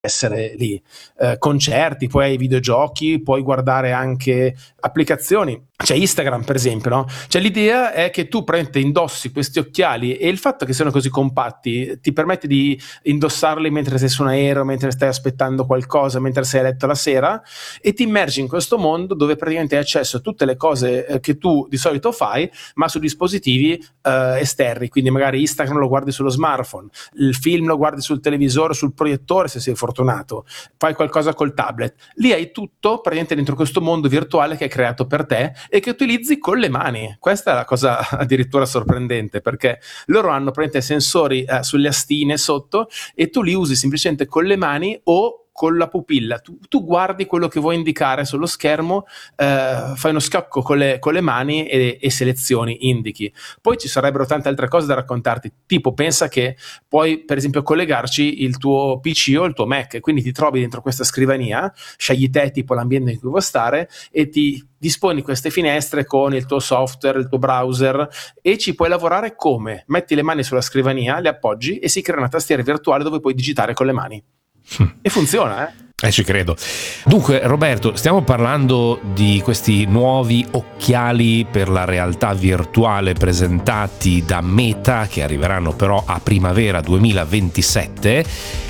essere lì. Concerti, poi hai videogiochi, puoi guardare anche applicazioni. C'è Instagram, per esempio, no? Cioè l'idea è che tu indossi questi occhiali, e il fatto che siano così compatti ti permette di indossarli mentre sei su un aereo, mentre stai aspettando qualcosa, mentre sei a letto la sera, e ti immergi in questo mondo dove praticamente hai accesso a tutte le cose che tu di solito fai, ma su dispositivi esterni. Quindi magari Instagram lo guardi sullo smartphone, il film lo guardi sul televisore, sul proiettore se sei fortunato, fai qualcosa col tablet. Lì hai tutto praticamente dentro questo mondo virtuale che è creato per te e che utilizzi con le mani. Questa è la cosa addirittura sorprendente, perché loro hanno praticamente sensori sulle astine sotto, e tu li usi semplicemente con le mani o con la pupilla. Tu guardi quello che vuoi indicare sullo schermo, fai uno scacco con le mani e selezioni, indichi. Poi ci sarebbero tante altre cose da raccontarti, tipo pensa che puoi per esempio collegarci il tuo PC o il tuo Mac, quindi ti trovi dentro questa scrivania, scegli te tipo l'ambiente in cui vuoi stare e ti disponi queste finestre con il tuo software, il tuo browser, e ci puoi lavorare come? Metti le mani sulla scrivania, le appoggi e si crea una tastiera virtuale dove puoi digitare con le mani. E funziona, ci credo. Dunque, Roberto, stiamo parlando di questi nuovi occhiali per la realtà virtuale presentati da Meta, che arriveranno però a primavera 2027,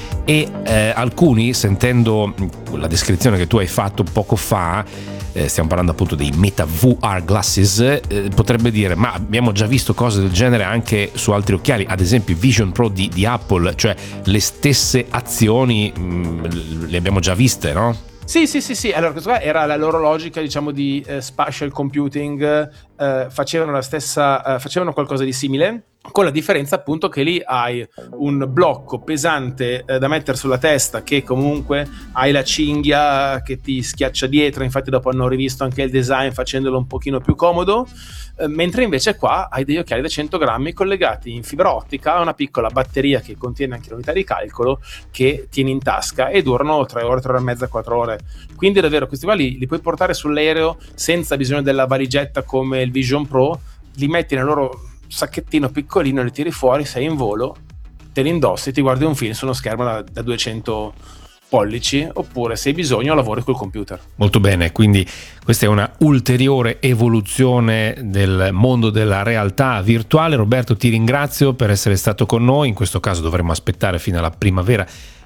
e alcuni, sentendo la descrizione che tu hai fatto poco fa, stiamo parlando appunto dei Meta VR Glasses, potrebbe dire: ma abbiamo già visto cose del genere anche su altri occhiali, ad esempio Vision Pro di Apple, cioè le stesse azioni le abbiamo già viste, no? Sì. Allora, questa qua era la loro logica, diciamo, di spatial computing. Facevano qualcosa di simile, con la differenza appunto che lì hai un blocco pesante da mettere sulla testa, che comunque hai la cinghia che ti schiaccia dietro. Infatti dopo hanno rivisto anche il design facendolo un pochino più comodo, mentre invece qua hai degli occhiali da 100 grammi collegati in fibra ottica a una piccola batteria che contiene anche l'unità di calcolo, che tieni in tasca, e durano 3 ore, 3 ore e mezza, 4 ore. Quindi davvero questi qua li puoi portare sull'aereo senza bisogno della valigetta come il Vision Pro. Li metti nel loro sacchettino piccolino, li tiri fuori, sei in volo, te li indossi, ti guardi un film su uno schermo da 200 pollici, oppure se hai bisogno lavori col computer. Molto bene, quindi questa è una ulteriore evoluzione del mondo della realtà virtuale. Roberto, ti ringrazio per essere stato con noi. In questo caso dovremmo aspettare fino alla primavera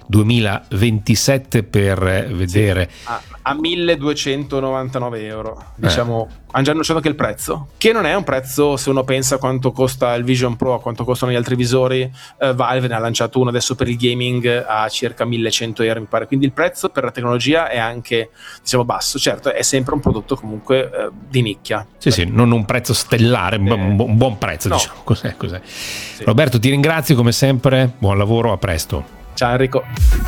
2027 per vedere. Sì, a 1.299 euro, diciamo. Hanno già annunciato che il prezzo, che non è un prezzo, se uno pensa quanto costa il Vision Pro, a quanto costano gli altri visori. Valve ne ha lanciato uno adesso per il gaming a circa 1.100 euro, mi pare. Quindi il prezzo per la tecnologia è anche, diciamo, basso. Certo, è sempre un prodotto comunque di nicchia. Sì, non un prezzo stellare, un buon prezzo, no. Diciamo. Cos'è. Sì. Roberto, ti ringrazio come sempre, buon lavoro, a presto. Ciao Enrico.